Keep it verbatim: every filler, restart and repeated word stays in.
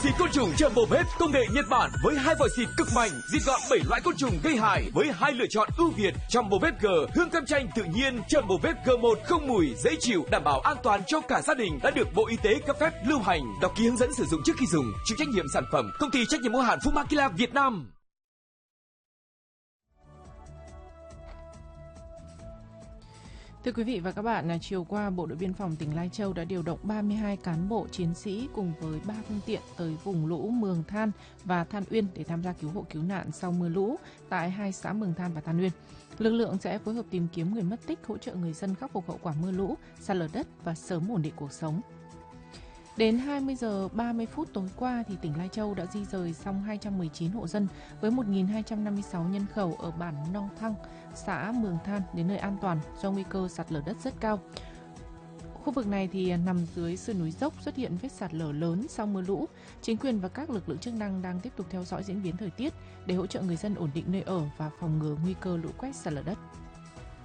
Xịt côn trùng Jumbo Vet công nghệ Nhật Bản với hai vòi xịt cực mạnh, diệt gọn bảy loại côn trùng gây hại với hai lựa chọn ưu việt. Jumbo Vet G hương cam chanh tự nhiên, Jumbo Vet G một không mùi, dễ chịu, đảm bảo an toàn cho cả gia đình, đã được Bộ Y tế cấp phép lưu hành. Đọc ký hướng dẫn sử dụng trước khi dùng. Chịu trách nhiệm sản phẩm công ty trách nhiệm hữu hạn Fumakila Việt Nam. Thưa quý vị và các bạn, chiều qua Bộ đội Biên phòng tỉnh Lai Châu đã điều động ba mươi hai cán bộ chiến sĩ cùng với ba phương tiện tới vùng lũ Mường Than và Than Uyên để tham gia cứu hộ cứu nạn sau mưa lũ tại hai xã Mường Than và Than Uyên. Lực lượng sẽ phối hợp tìm kiếm người mất tích, hỗ trợ người dân khắc phục hậu quả mưa lũ, sạt lở đất và sớm ổn định cuộc sống. Đến hai mươi giờ ba mươi phút tối qua thì tỉnh Lai Châu đã di rời xong hai trăm mười chín hộ dân với một nghìn hai trăm năm mươi sáu nhân khẩu ở bản Nong Thăng, xã Mường Than đến nơi an toàn do nguy cơ sạt lở đất rất cao. Khu vực này thì nằm dưới sườn núi dốc, xuất hiện vết sạt lở lớn sau mưa lũ. Chính quyền và các lực lượng chức năng đang tiếp tục theo dõi diễn biến thời tiết để hỗ trợ người dân ổn định nơi ở và phòng ngừa nguy cơ lũ quét sạt lở đất.